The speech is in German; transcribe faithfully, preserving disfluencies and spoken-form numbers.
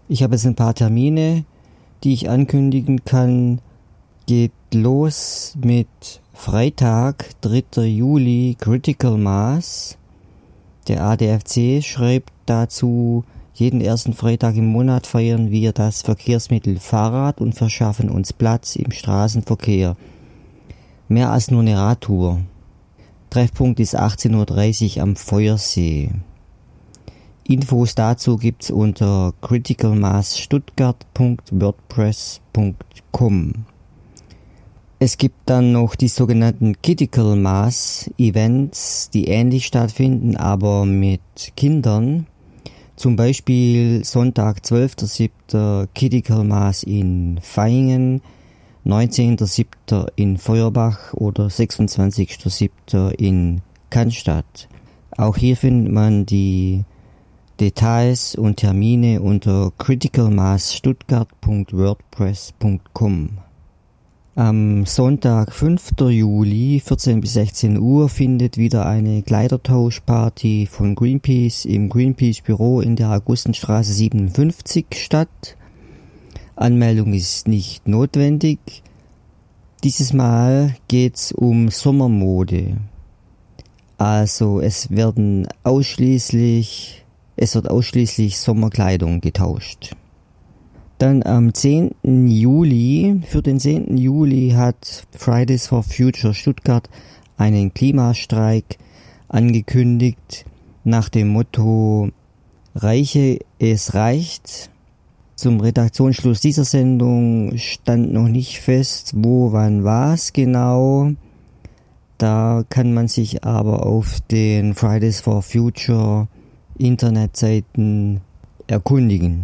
Ich habe jetzt ein paar Termine, die ich ankündigen kann. Geht los mit Freitag, dritter Juli, Critical Mass. Der A D F C schreibt dazu: Jeden ersten Freitag im Monat feiern wir das Verkehrsmittel Fahrrad und verschaffen uns Platz im Straßenverkehr. Mehr als nur eine Radtour. Treffpunkt ist achtzehn Uhr dreißig am Feuersee. Infos dazu gibt's unter critical mass stuttgart punkt wordpress punkt com. Es gibt dann noch die sogenannten Critical Mass Events, die ähnlich stattfinden, aber mit Kindern. Zum Beispiel Sonntag, zwölfter siebter Critical Mass in Vaihingen, neunzehnter siebter in Feuerbach oder sechsundzwanzigster siebter in Cannstatt. Auch hier findet man die Details und Termine unter critical mass stuttgart punkt wordpress punkt com. Am Sonntag, fünfter Juli, vierzehn bis sechzehn Uhr, findet wieder eine Kleidertauschparty von Greenpeace im Greenpeace-Büro in der Augustenstraße siebenundfünfzig statt. Anmeldung ist nicht notwendig. Dieses Mal geht's um Sommermode. Also es werden ausschließlich, es wird ausschließlich Sommerkleidung getauscht. Dann am zehnten Juli, für den zehnten Juli hat Fridays for Future Stuttgart einen Klimastreik angekündigt nach dem Motto Reiche, es reicht. Zum Redaktionsschluss dieser Sendung stand noch nicht fest, wo, wann, was genau. Da kann man sich aber auf den Fridays for Future Internetseiten erkundigen.